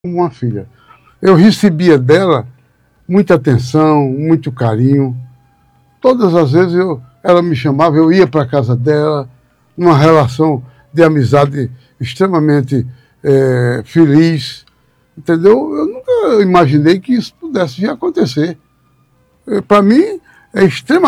Uma filha. Eu recebia dela muita atenção, muito carinho. Todas as vezes ela me chamava, eu ia para a casa dela, numa relação de amizade extremamente feliz. Entendeu? Eu nunca imaginei que isso pudesse vir a acontecer. Para mim, é extremamente